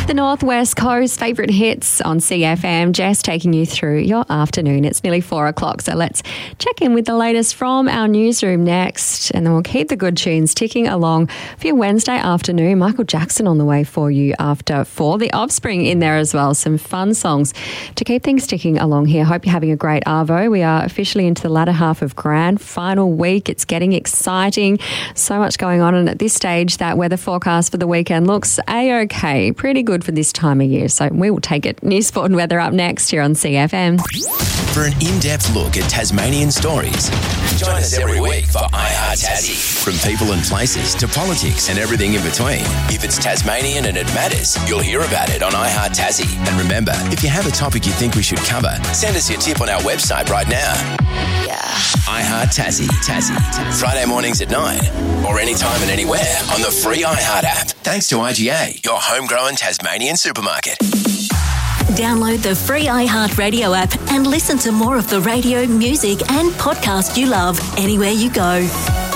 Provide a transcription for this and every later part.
The Northwest Coast favourite hits on CFM. Jess taking you through your afternoon. It's nearly 4 o'clock, so let's check in with the latest from our newsroom next, and then we'll keep the good tunes ticking along for your Wednesday afternoon. Michael Jackson on the way for you after 4. The Offspring in there as well. Some fun songs to keep things ticking along here. Hope you're having a great arvo. We are officially into the latter half of grand final week. It's getting exciting. So much going on, and at this stage, that weather forecast for the weekend looks A-OK. Pretty good for this time of year, so we will take it. News, sport and weather up next here on CFM. For an in-depth look at Tasmanian stories, join us every week for iHeart Tassie. From people and places to politics and everything in between. If it's Tasmanian and it matters, you'll hear about it on iHeart Tassie. And remember, if you have a topic you think we should cover, send us your tip on our website right now. Yeah. iHeart Tassie. Friday mornings at 9 or anytime and anywhere on the free iHeart app. Thanks to IGA, your homegrown Tasmanian supermarket. Download the free iHeart Radio app and listen to more of the radio, music and podcast you love anywhere you go.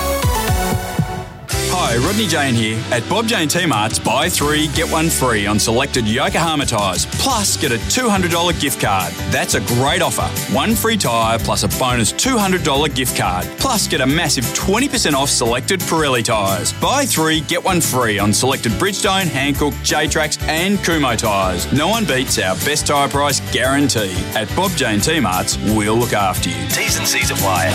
Hi, Rodney Jane here. At Bob Jane T-Mart's, buy 3, get 1 free on selected Yokohama tyres, plus get a $200 gift card. That's a great offer. 1 free tyre plus a bonus $200 gift card, plus get a massive 20% off selected Pirelli tyres. Buy 3, get 1 free on selected Bridgestone, Hankook, J-Trax and Kumho tyres. No one beats our best tyre price guarantee. At Bob Jane T-Mart's, we'll look after you. T's and C's apply.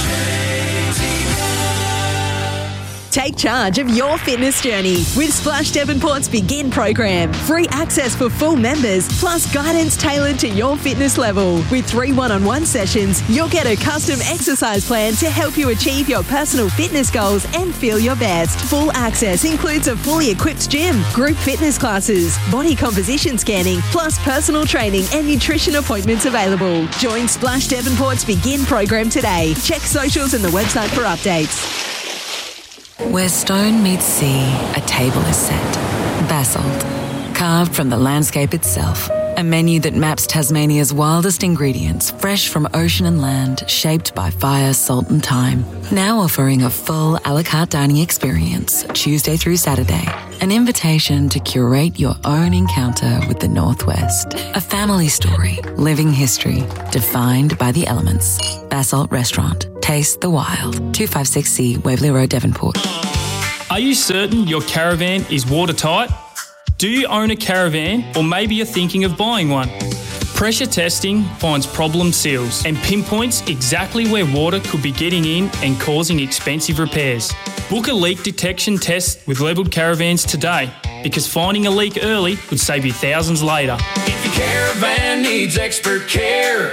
Take charge of your fitness journey with Splash Devonport's Begin program. Free access for full members, plus guidance tailored to your fitness level. With 3 one-on-one sessions, you'll get a custom exercise plan to help you achieve your personal fitness goals and feel your best. Full access includes a fully equipped gym, group fitness classes, body composition scanning, plus personal training and nutrition appointments available. Join Splash Devonport's Begin program today. Check socials and the website for updates. Where stone meets sea, a table is set. Basalt, carved from the landscape itself. A menu that maps Tasmania's wildest ingredients, fresh from ocean and land, shaped by fire, salt and time. Now offering a full a la carte dining experience, Tuesday through Saturday. An invitation to curate your own encounter with the Northwest. A family story, living history, defined by the elements. Basalt Restaurant. Taste the wild. 256C Waverley Road, Devonport. Are you certain your caravan is watertight? Do you own a caravan, or maybe you're thinking of buying one? Pressure testing finds problem seals and pinpoints exactly where water could be getting in and causing expensive repairs. Book a leak detection test with Levelled Caravans today, because finding a leak early could save you thousands later. If your caravan needs expert care,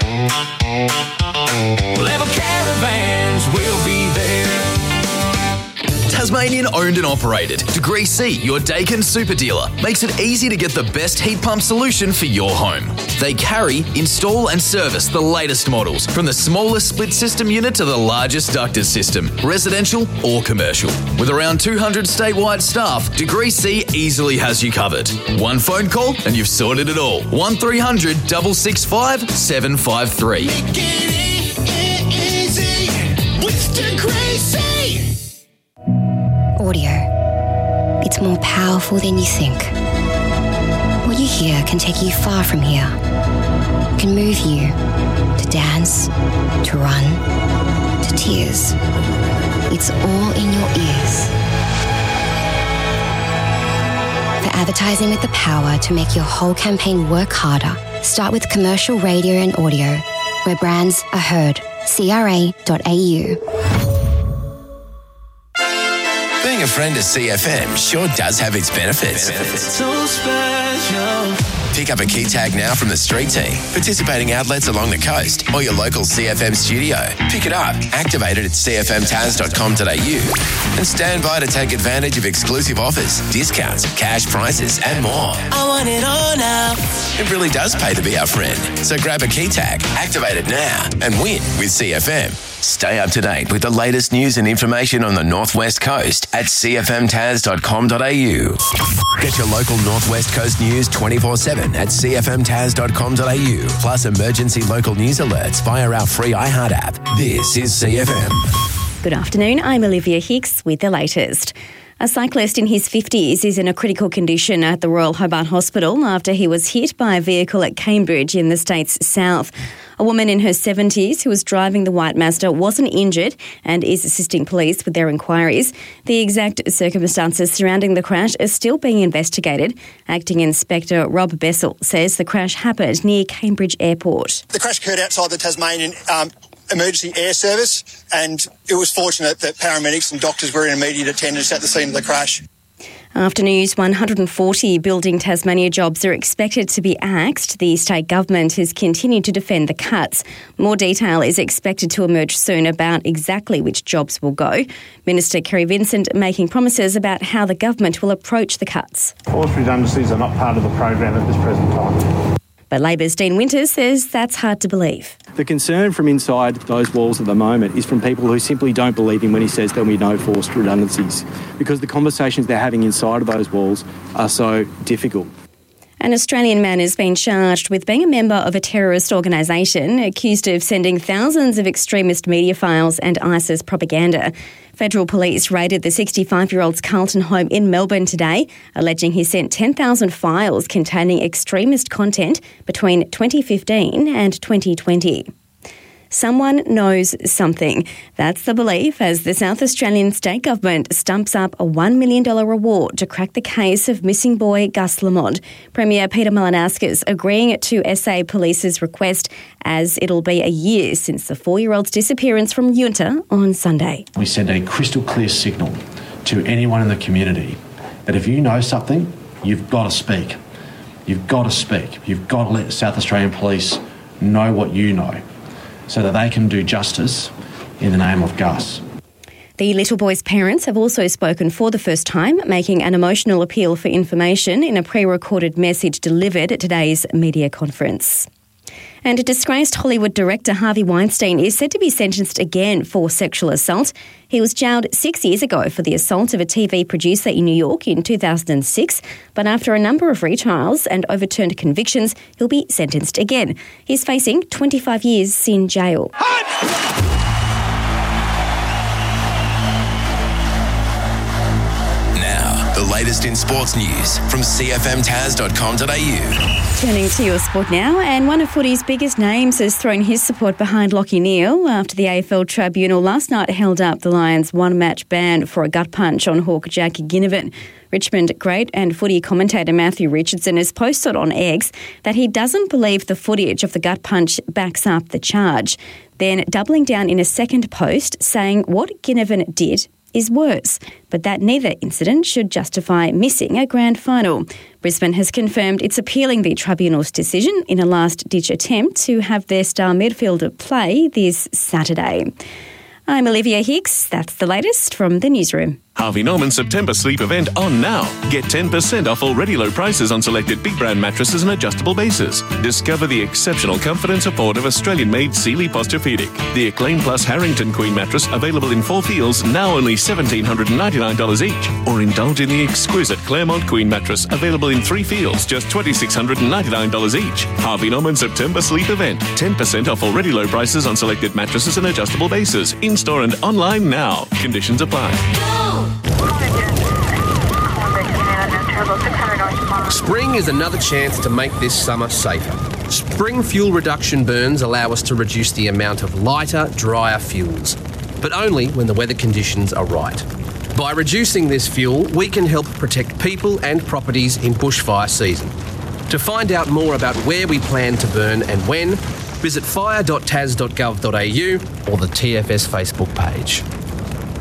Levelled Caravans will be there. Tasmanian owned and operated. Degree C, your Dakin super dealer, makes it easy to get the best heat pump solution for your home. They carry, install and service the latest models, from the smallest split system unit to the largest ducted system, residential or commercial. With around 200 statewide staff, Degree C easily has you covered. One phone call and you've sorted it all. 1300 665 753. Make it easy with Degree C. Audio. It's more powerful than you think. What you hear can take you far from here. It can move you to dance, to run, to tears. It's all in your ears. For advertising with the power to make your whole campaign work harder, start with commercial radio and audio, where brands are heard. CRA.au. Being a friend of CFM sure does have its benefits. So special. Pick up a key tag now from the street team, participating outlets along the coast, or your local CFM studio. Pick it up, activate it at cfmtaz.com.au, and stand by to take advantage of exclusive offers, discounts, cash prices, and more. I want it all now. It really does pay to be our friend. So grab a key tag, activate it now, and win with CFM. Stay up to date with the latest news and information on the Northwest Coast at cfmtaz.com.au. Get your local Northwest Coast news 24/7 at cfmtaz.com.au, plus emergency local news alerts via our free iHeart app. This is CFM. Good afternoon, I'm Olivia Hicks with the latest. A cyclist in his 50s is in a critical condition at the Royal Hobart Hospital after he was hit by a vehicle at Cambridge in the state's south. A woman in her 70s who was driving the white Mazda wasn't injured and is assisting police with their inquiries. The exact circumstances surrounding the crash are still being investigated. Acting Inspector Rob Bessel says the crash happened near Cambridge Airport. The crash occurred outside the Tasmanian Emergency Air Service, and it was fortunate that paramedics and doctors were in immediate attendance at the scene of the crash. After news, 140 Building Tasmania jobs are expected to be axed. The state government has continued to defend the cuts. More detail is expected to emerge soon about exactly which jobs will go. Minister Kerry Vincent making promises about how the government will approach the cuts. Forced redundancies are not part of the program at this present time. But Labor's Dean Winters says that's hard to believe. The concern from inside those walls at the moment is from people who simply don't believe him when he says there'll be no forced redundancies, because the conversations they're having inside of those walls are so difficult. An Australian man has been charged with being a member of a terrorist organisation, accused of sending thousands of extremist media files and ISIS propaganda. Federal police raided the 65-year-old's Carlton home in Melbourne today, alleging he sent 10,000 files containing extremist content between 2015 and 2020. Someone knows something. That's the belief as the South Australian state government stumps up a $1 million reward to crack the case of missing boy Gus Lamont. Premier Peter Malinauskas agreeing to SA Police's request as it'll be a year since the 4-year-old's disappearance from Yunta on Sunday. We send a crystal clear signal to anyone in the community that if you know something, you've got to speak. You've got to speak. You've got to let South Australian Police know what you know, so that they can do justice in the name of Gus. The little boy's parents have also spoken for the first time, making an emotional appeal for information in a pre-recorded message delivered at today's media conference. And a disgraced Hollywood director Harvey Weinstein is said to be sentenced again for sexual assault. He was jailed 6 years ago for the assault of a TV producer in New York in 2006, but after a number of retrials and overturned convictions, he'll be sentenced again. He's facing 25 years in jail. Now, the latest in sports news from cfmtas.com.au. Turning to your sport now, and one of footy's biggest names has thrown his support behind Lachie Neale after the AFL Tribunal last night held up the Lions' one-match ban for a gut punch on Hawk Jackie Ginnivan. Richmond great and footy commentator Matthew Richardson has posted on X that he doesn't believe the footage of the gut punch backs up the charge, then doubling down in a second post saying what Ginnivan did is worse, but that neither incident should justify missing a grand final. Brisbane has confirmed it's appealing the tribunal's decision in a last-ditch attempt to have their star midfielder play this Saturday. I'm Olivia Hicks. That's the latest from the newsroom. Harvey Norman September sleep event on now. Get 10% off already low prices on selected big brand mattresses and adjustable bases. Discover the exceptional comfort and support of Australian-made Sealy Posturepedic. The Acclaim Plus Harrington Queen mattress available in 4 feels, now only $1,799 each. Or indulge in the exquisite Claremont Queen mattress available in 3 feels, just $2,699 each. Harvey Norman September sleep event. 10% off already low prices on selected mattresses and adjustable bases. In-store and online now. Conditions apply. Spring is another chance to make this summer safer. Spring fuel reduction burns allow us to reduce the amount of lighter, drier fuels, but only when the weather conditions are right. By reducing this fuel, we can help protect people and properties in bushfire season. To find out more about where we plan to burn and when, visit fire.tas.gov.au or the TFS Facebook page.